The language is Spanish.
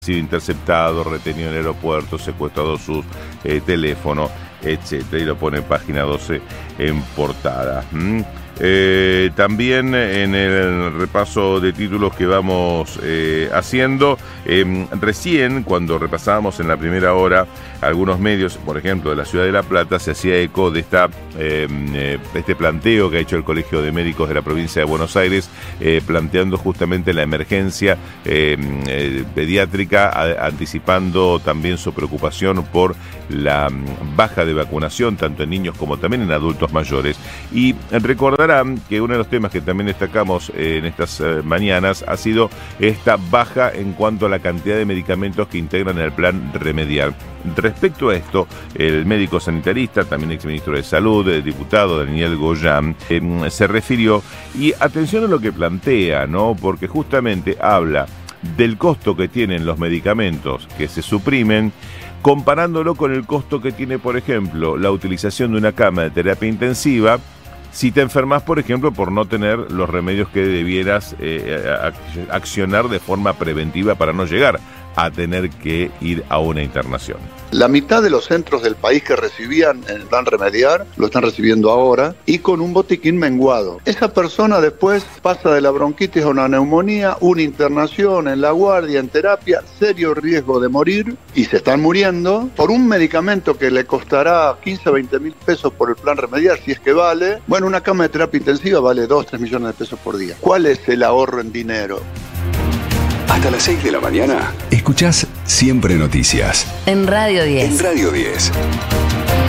sido interceptado, retenido en el aeropuerto, secuestrado sus teléfonos, etcétera, y lo pone en página 12 en portada. También en el repaso de títulos que vamos haciendo, recién cuando repasábamos en la primera hora algunos medios, por ejemplo de la ciudad de La Plata, se hacía eco de este planteo que ha hecho el Colegio de Médicos de la provincia de Buenos Aires, planteando justamente la emergencia pediátrica, anticipando también su preocupación por la baja de vacunación, tanto en niños como también en adultos mayores. Y recordarán que uno de los temas que también destacamos en estas mañanas ha sido esta baja en cuanto a la cantidad de medicamentos que integran el plan Remediar. Respecto a esto, el médico sanitarista, también exministro de Salud, el diputado Daniel Goyan, se refirió, y atención a lo que plantea, ¿no? Porque justamente habla del costo que tienen los medicamentos que se suprimen, comparándolo con el costo que tiene, por ejemplo, la utilización de una cama de terapia intensiva si te enfermas, por ejemplo, por no tener los remedios que debieras accionar de forma preventiva para no llegar a tener que ir a una internación. La mitad de los centros del país que recibían el plan Remediar lo están recibiendo ahora y con un botiquín menguado. Esa persona después pasa de la bronquitis a una neumonía, una internación en la guardia, en terapia, serio riesgo de morir, y se están muriendo por un medicamento que le costará 15 a 20 mil pesos por el plan Remediar, si es que vale. Bueno, una cama de terapia intensiva vale 2, 3 millones de pesos por día. ¿Cuál es el ahorro en dinero? Hasta las 6 de la mañana, escuchás Siempre Noticias. En Radio 10. En Radio 10.